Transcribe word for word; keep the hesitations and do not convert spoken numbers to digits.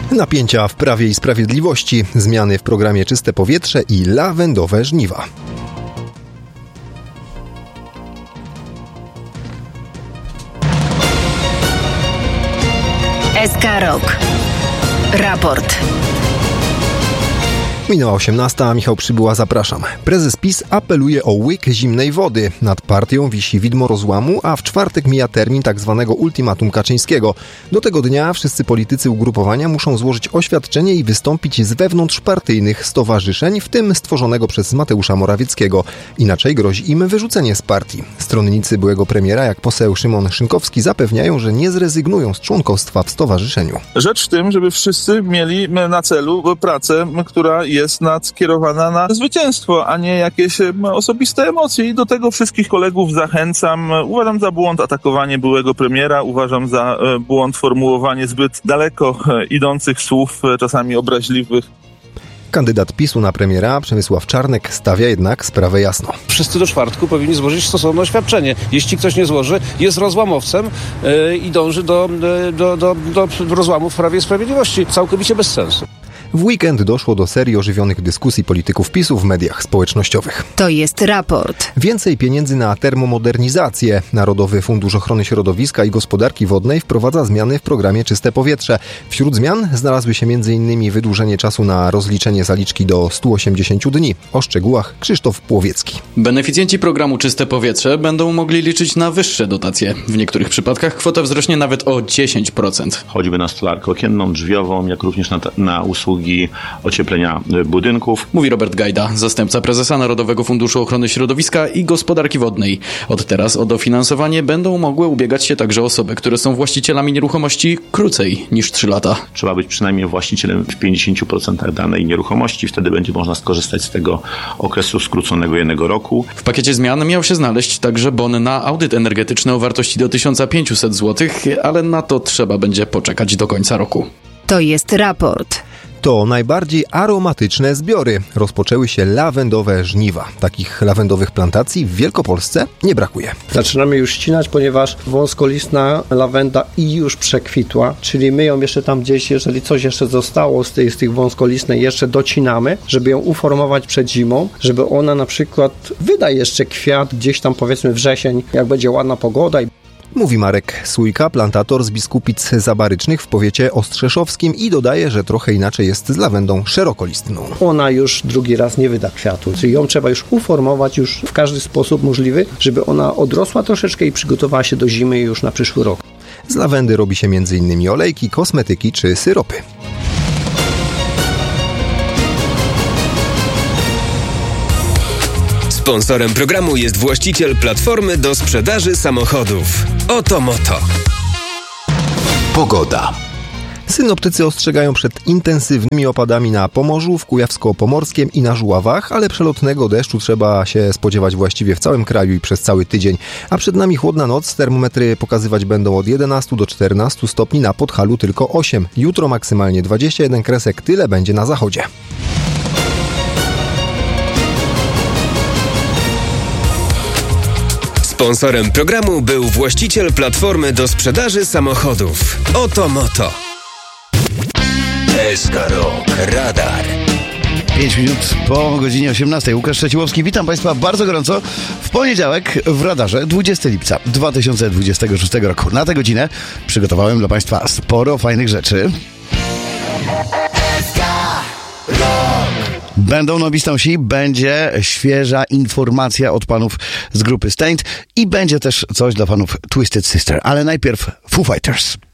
Napięcia w Prawie i Sprawiedliwości, zmiany w programie Czyste Powietrze i lawendowe żniwa. S K Rok. Raport. Minęła osiemnasta, Michał Przybyła, zapraszam. Prezes PiS apeluje o łyk zimnej wody. Nad partią wisi widmo rozłamu, a w czwartek mija termin tzw. ultimatum Kaczyńskiego. Do tego dnia wszyscy politycy ugrupowania muszą złożyć oświadczenie i wystąpić z wewnątrzpartyjnych stowarzyszeń, w tym stworzonego przez Mateusza Morawieckiego. Inaczej grozi im wyrzucenie z partii. Stronnicy byłego premiera, jak poseł Szymon Szynkowski, zapewniają, że nie zrezygnują z członkostwa w stowarzyszeniu. Rzecz w tym, żeby wszyscy mieli na celu pracę, która jest jest skierowana na zwycięstwo, a nie jakieś osobiste emocje. I do tego wszystkich kolegów zachęcam. Uważam za błąd atakowanie byłego premiera, uważam za błąd formułowanie zbyt daleko idących słów, czasami obraźliwych. Kandydat PiSu na premiera, Przemysław Czarnek, stawia jednak sprawę jasno. Wszyscy do czwartku powinni złożyć stosowne oświadczenie. Jeśli ktoś nie złoży, jest rozłamowcem yy, i dąży do, do, do, do rozłamu w Prawie i Sprawiedliwości. Całkowicie bez sensu. W weekend doszło do serii ożywionych dyskusji polityków PiSu w mediach społecznościowych. To jest raport. Więcej pieniędzy na termomodernizację. Narodowy Fundusz Ochrony Środowiska i Gospodarki Wodnej wprowadza zmiany w programie Czyste Powietrze. Wśród zmian znalazły się między innymi wydłużenie czasu na rozliczenie zaliczki do stu osiemdziesięciu dni. O szczegółach Krzysztof Płowiecki. Beneficjenci programu Czyste Powietrze będą mogli liczyć na wyższe dotacje. W niektórych przypadkach kwota wzrośnie nawet o dziesięć procent. Choćby na stolarkę okienną, drzwiową, jak również na, na usługi ocieplenia budynków. Mówi Robert Gajda, zastępca prezesa Narodowego Funduszu Ochrony Środowiska i Gospodarki Wodnej. Od teraz o dofinansowanie będą mogły ubiegać się także osoby, które są właścicielami nieruchomości krócej niż trzy lata. Trzeba być przynajmniej właścicielem w pięćdziesięciu procentach danej nieruchomości. Wtedy będzie można skorzystać z tego okresu skróconego jednego roku. W pakiecie zmian miał się znaleźć także bon na audyt energetyczny o wartości do tysiąc pięćset złotych, ale na to trzeba będzie poczekać do końca roku. To jest raport. To najbardziej aromatyczne zbiory. Rozpoczęły się lawendowe żniwa. Takich lawendowych plantacji w Wielkopolsce nie brakuje. Zaczynamy już ścinać, ponieważ wąskolistna lawenda i już przekwitła, czyli my ją jeszcze tam gdzieś, jeżeli coś jeszcze zostało z, tej, z tych wąskolistnej, jeszcze docinamy, żeby ją uformować przed zimą, żeby ona na przykład wyda jeszcze kwiat gdzieś tam powiedzmy wrzesień, jak będzie ładna pogoda. Mówi Marek Sójka, plantator z Biskupic Zabarycznych w powiecie ostrzeszowskim i dodaje, że trochę inaczej jest z lawendą szerokolistną. Ona już drugi raz nie wyda kwiatu, czyli ją trzeba już uformować już w każdy sposób możliwy, żeby ona odrosła troszeczkę i przygotowała się do zimy już na przyszły rok. Z lawendy robi się między innymi olejki, kosmetyki czy syropy. Sponsorem programu jest właściciel platformy do sprzedaży samochodów Oto Moto. Pogoda. Synoptycy ostrzegają przed intensywnymi opadami na Pomorzu, w Kujawsko-Pomorskiem i na Żuławach, ale przelotnego deszczu trzeba się spodziewać właściwie w całym kraju i przez cały tydzień. A przed nami chłodna noc, termometry pokazywać będą od jedenastu do czternastu stopni, na Podhalu tylko osiem. Jutro maksymalnie dwadzieścia jeden kresek, tyle będzie na zachodzie. Sponsorem programu był właściciel platformy do sprzedaży samochodów Oto Moto. S K Rok Radar. pięć minut po godzinie osiemnastej. Łukasz Szczeciłowski, witam Państwa bardzo gorąco w poniedziałek w Radarze, dwudziestego lipca dwa tysiące dwudziestego szóstego roku. Na tę godzinę przygotowałem dla Państwa sporo fajnych rzeczy. Będą nowistości, będzie świeża informacja od panów z grupy Stained i będzie też coś dla panów Twisted Sister. Ale najpierw Foo Fighters.